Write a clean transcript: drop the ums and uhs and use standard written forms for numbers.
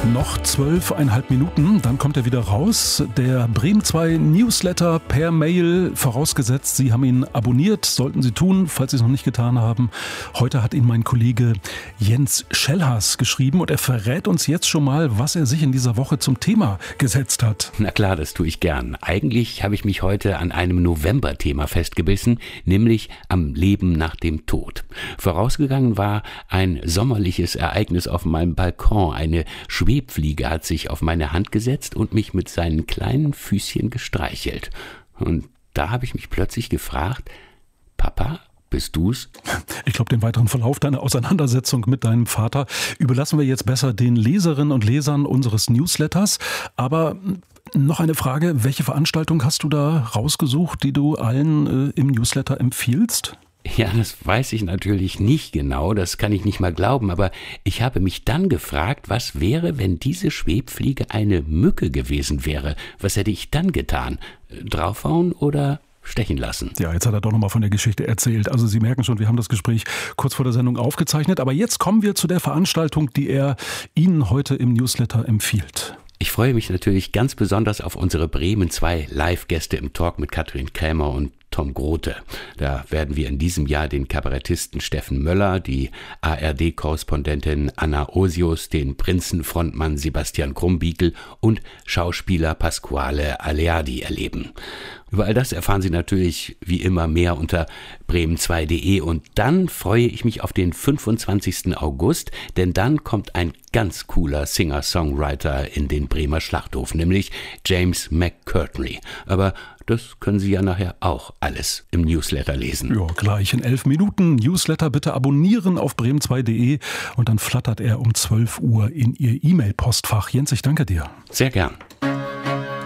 Noch 12,5 Minuten, dann kommt er wieder raus. Der Bremen 2 Newsletter per Mail, vorausgesetzt, Sie haben ihn abonniert, sollten Sie tun, falls Sie es noch nicht getan haben. Heute hat ihn mein Kollege Jens Schellhaas geschrieben und er verrät uns jetzt schon mal, was er sich in dieser Woche zum Thema gesetzt hat. Na klar, das tue ich gern. Eigentlich habe ich mich heute an einem November-Thema festgebissen, nämlich am Leben nach dem Tod. Vorausgegangen war ein sommerliches Ereignis auf meinem Balkon. Eine Schwebfliege hat sich auf meine Hand gesetzt und mich mit seinen kleinen Füßchen gestreichelt. Und da habe ich mich plötzlich gefragt, Papa, bist du's? Ich glaube, den weiteren Verlauf deiner Auseinandersetzung mit deinem Vater überlassen wir jetzt besser den Leserinnen und Lesern unseres Newsletters. Aber noch eine Frage, welche Veranstaltung hast du da rausgesucht, die du allen im Newsletter empfiehlst? Ja, das weiß ich natürlich nicht genau, das kann ich nicht mal glauben, aber ich habe mich dann gefragt, was wäre, wenn diese Schwebfliege eine Mücke gewesen wäre? Was hätte ich dann getan? Draufhauen oder stechen lassen? Ja, jetzt hat er doch nochmal von der Geschichte erzählt. Also Sie merken schon, wir haben das Gespräch kurz vor der Sendung aufgezeichnet, aber jetzt kommen wir zu der Veranstaltung, die er Ihnen heute im Newsletter empfiehlt. Ich freue mich natürlich ganz besonders auf unsere Bremen 2 Live-Gäste im Talk mit Katrin Krämer und Tom Grote. Da werden wir in diesem Jahr den Kabarettisten Steffen Möller, die ARD-Korrespondentin Anna Osius, den Prinzen-Frontmann Sebastian Krumbiegel und Schauspieler Pasquale Aleardi erleben. Über all das erfahren Sie natürlich wie immer mehr unter bremen2.de und dann freue ich mich auf den 25. August, denn dann kommt ein ganz cooler Singer-Songwriter in den Bremer Schlachthof, nämlich James McCurtney. Aber das können Sie ja nachher auch alles im Newsletter lesen. Ja, gleich in 11 Minuten. Newsletter bitte abonnieren auf bremen2.de und dann flattert er um 12 Uhr in Ihr E-Mail-Postfach. Jens, ich danke dir. Sehr gern.